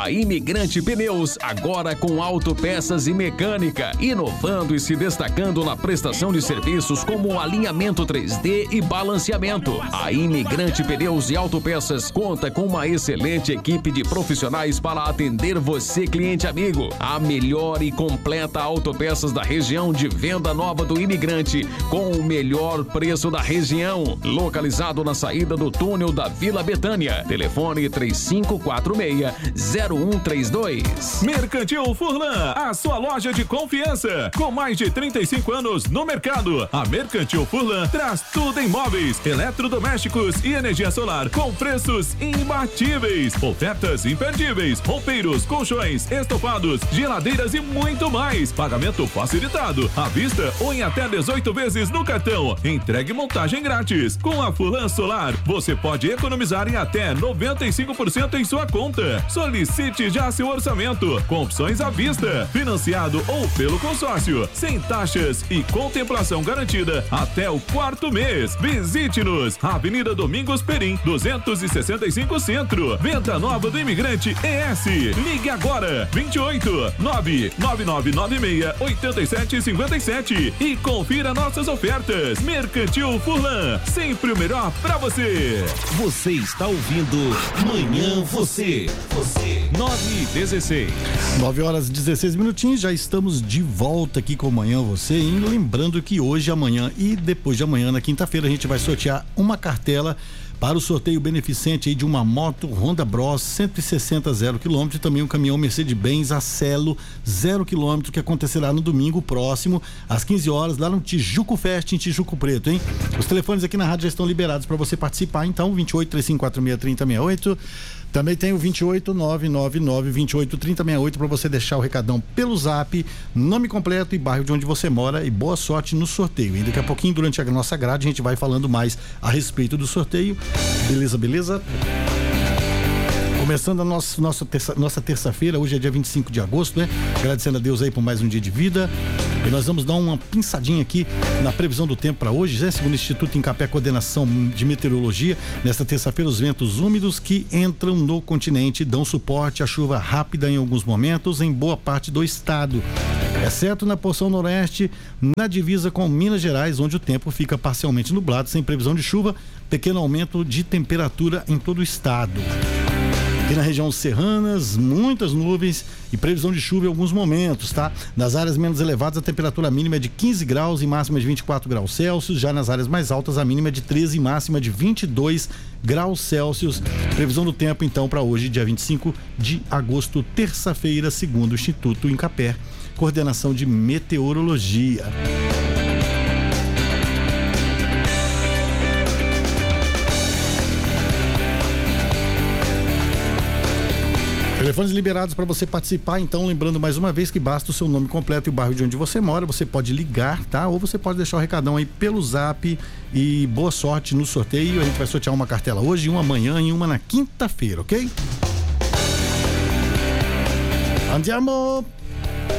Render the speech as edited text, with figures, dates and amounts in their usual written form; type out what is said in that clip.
A Imigrante Pneus, agora com autopeças e mecânica, inovando e se destacando na prestação de serviços como alinhamento 3D e balanceamento. A Imigrante Pneus e Autopeças conta com uma excelente equipe de profissionais para atender você, cliente amigo. A melhor e completa autopeças da região de Venda Nova do Imigrante, com o melhor preço da região. Localizado na saída do túnel da Vila Betânia. Telefone 3546-0132. Mercantil Furlan, a sua loja de confiança. Com mais de 35 anos no mercado, a Mercantil Furlan traz tudo em móveis, eletrodomésticos e energia solar com preços imbatíveis. Ofertas imperdíveis, roupeiros, colchões, estofados, geladeiras e muito mais. Pagamento facilitado, à vista ou em até 18 vezes no cartão. Entregue e montagem grátis. Com a Furlan Solar, você pode economizar em até 95% em sua conta. Solicite já seu orçamento, com opções à vista, financiado ou pelo consórcio, sem taxas e contemplação garantida até o 4º mês. Visite-nos, Avenida Domingos Perim, 265 Centro, Venda Nova do Imigrante ES. Ligue agora, 28 99996 8757 e confira nossas ofertas. Mercantil Furlan, sempre o melhor pra você. Você está ouvindo Manhã Você. 9h16. 9h16, já estamos de volta aqui com Manhã Você. E lembrando que hoje, amanhã e depois de amanhã, na quinta-feira, a gente vai sortear uma cartela para o sorteio beneficente aí de uma moto Honda Bros 160 0 km e também um caminhão Mercedes-Benz Acelo 0 km, que acontecerá no domingo próximo às 15 horas lá no Tijuco Fest, em Tijuco Preto, hein? Os telefones aqui na rádio já estão liberados para você participar, então 28 3546 3068. Também tem o 28 999 28 3068 para você deixar o recadão pelo zap, nome completo e bairro de onde você mora, e boa sorte no sorteio. E daqui a pouquinho, durante a nossa grade, a gente vai falando mais a respeito do sorteio. Beleza? Começando a nossa terça-feira, hoje é dia 25 de agosto, né? Agradecendo a Deus aí por mais um dia de vida. E nós vamos dar uma pinçadinha aqui na previsão do tempo para hoje, né? Segundo o Instituto Incapé Coordenação de Meteorologia, nesta terça-feira os ventos úmidos que entram no continente dão suporte à chuva rápida em alguns momentos em boa parte do estado, exceto na porção noroeste, na divisa com Minas Gerais, onde o tempo fica parcialmente nublado, sem previsão de chuva, pequeno aumento de temperatura em todo o estado. Aqui na região serranas, muitas nuvens e previsão de chuva em alguns momentos, tá? Nas áreas menos elevadas, a temperatura mínima é de 15 graus e máxima de 24 graus Celsius. Já nas áreas mais altas, a mínima é de 13 e máxima de 22 graus Celsius. Previsão do tempo, então, para hoje, dia 25 de agosto, terça-feira, segundo o Instituto Incapé, Coordenação de Meteorologia. Telefones liberados para você participar, então, lembrando mais uma vez que basta o seu nome completo e o bairro de onde você mora. Você pode ligar, tá? Ou você pode deixar o recadão aí pelo zap, e boa sorte no sorteio. A gente vai sortear uma cartela hoje, uma amanhã e uma na quinta-feira, ok? Andiamo!